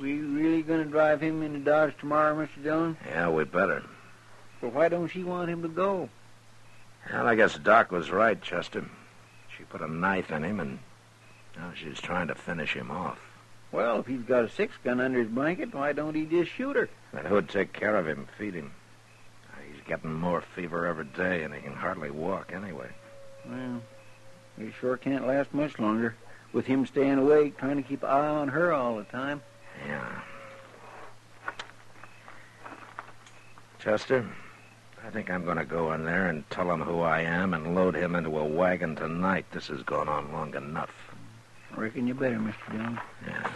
We really going to drive him into Dodge tomorrow, Mr. Dillon? Yeah, we better. Well, why don't she want him to go? Well, I guess Doc was right, Chester. She put a knife in him, and now she's trying to finish him off. Well, if he's got a 6-gun under his blanket, why don't he just shoot her? Then who'd take care of him, feed him? He's getting more fever every day, and he can hardly walk anyway. Well, he sure can't last much longer, with him staying awake, trying to keep an eye on her all the time. Yeah. Chester, I think I'm going to go in there and tell him who I am and load him into a wagon tonight. This has gone on long enough. I reckon you better, Mr. Dillon. Yeah.